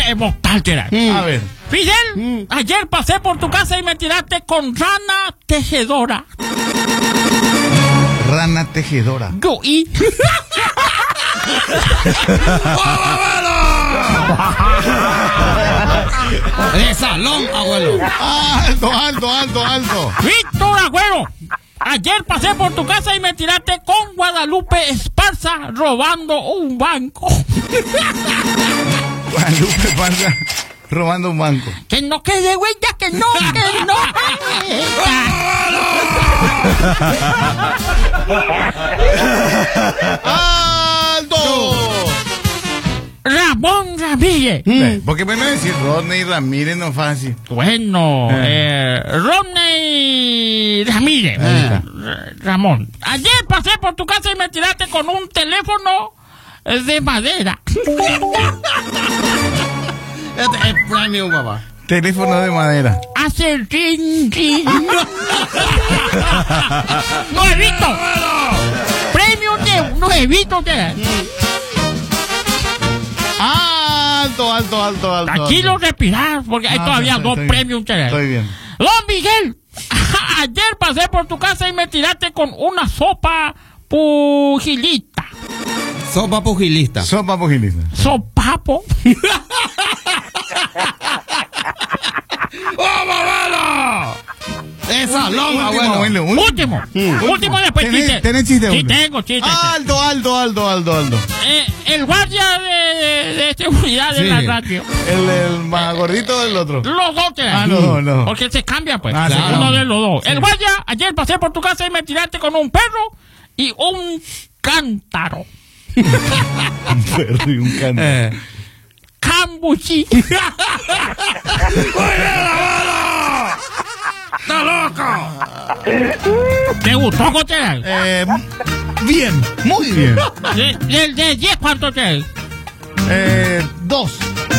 es mortal, Gerard. A ver. Fidel, ayer pasé por tu casa y me tiraste con rana tejedora. Rana tejedora. Yo y... De salón, abuelo. Alto. Víctor Agüero, ayer pasé por tu casa y me tiraste con Guadalupe Esparza robando un banco. Guadalupe Esparza robando un banco. Que no quede huella, que no quede. ¡Alto! Ramón Ramírez. Porque bueno decir Rodney Ramírez no es fácil. Bueno, Rodney Ramírez. Ramón, ayer pasé por tu casa y me tiraste con un teléfono de madera. Este es premium, papá. Teléfono de madera. Hace ring. Nuevito. Premio de nuevito. Alto. Tranquilo, respirar, porque hay todavía dos premios. Estoy bien. Don Miguel, ayer pasé por tu casa y me tiraste con una sopa pugilista. Sopa pugilista. Sopapo. De salón, abuelo. Último después chiste. ¿Tenés chiste? Sí, tengo chiste. Alto. El guardia de seguridad de la radio. El más gordito del otro. Los dos. No. Porque se cambian, pues. Claro. Uno de los dos. Sí. El guardia, ayer pasé por tu casa y me tiraste con un perro y un cántaro. Un perro y un cántaro. Cambuchi. ¡Está loco! ¿Te gustó, Coche? Bien, muy bien. ¿De 10 cuánto te? 2.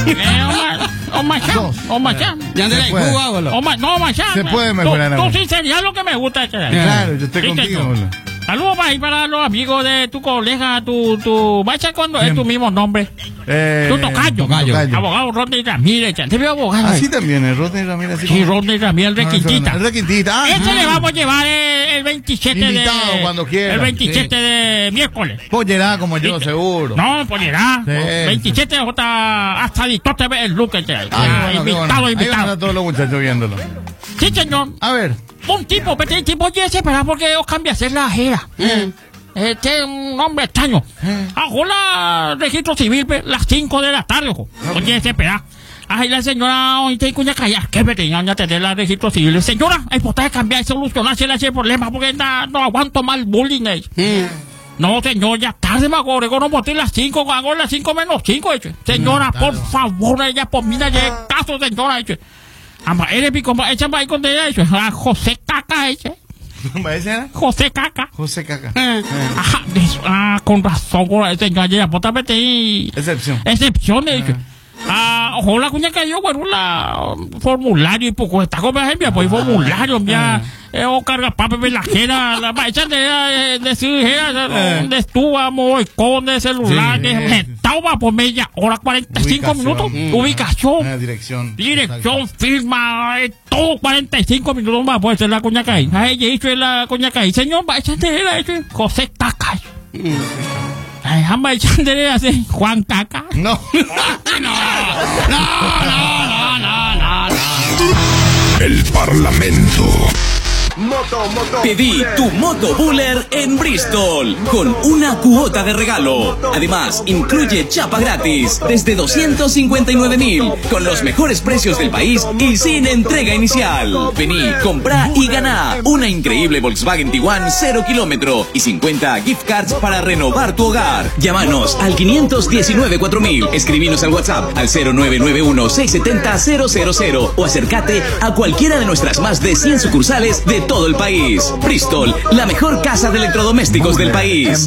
O Machán. Ya Se andale, puede. Cuba, abuelo. Machán. Se puede mejorar, Tu amor. sinceridad es lo que me gusta. Claro, yo estoy Sí, contigo, señor. boludo. Saludos para los amigos de tu colega, tu Macha, cuando es tu mismo nombre. Tu tocayo. Abogado Rodney Ramírez. Te veo abogado. Así también, el Rodney Ramírez. Así Sí, como- Rodney Ramírez, el requintita. El requintita. Ese le vamos a llevar el 27 Invitado cuando quiera. El 27 de miércoles. Pollerá como yo, seguro. No, pollerá. Sí. 27 hasta dictó te ve el look. Bueno, qué bueno. Ahí van a todos los muchachos viéndolo. Sí, señor. A ver. Un tipo, pero el tipo ya se espera porque os cambia a hacer la ajera. Este es un hombre extraño. Hola, registro civil, las 5 de la tarde, ojo. Oye, se espera. Ay, la señora, hoy te cuña callar. ¿Qué me tenía ya tener la registro civil? Señora, es posible cambiar y solucionarse ese problema porque no aguanto más el bullying. No, señor, ya tarde, me acuerdo, no boté las 5, hago las 5 menos 5, señora, por favor, ella, por mí, ya caso, señora, eres mi compa, echa ahí con ella, José Caca, José Caca. José Caca. Con razón, señora, ya, potamente y... Excepciones, ojalá cuña cayó, bueno, la formulario y poco está como ejemplo, pues formulario, ya, o carga papel de la jera, la maestra de su jera, donde estuvo, con el celular, que estaba por media hora, 45 minutos, ubicación, dirección, firma, todo 45 minutos más puede ser la cuña caí. Ahí hizo la cuña caí, señor, maestra de José Caca. Jamás echándole así, Juan Caca. No. El Parlamento. Pedí tu Moto Buller en Bristol con una cuota de regalo. Además, incluye chapa gratis desde 259.000 con los mejores precios del país y sin entrega inicial. Vení, comprá y ganá una increíble Volkswagen Tiguan 0 kilómetro y 50 gift cards para renovar tu hogar. Llámanos al 519-4000, escribinos al WhatsApp al 0991-670-000 o acércate a cualquiera de nuestras más de 100 sucursales de todo el país. Bristol, la mejor casa de electrodomésticos del país.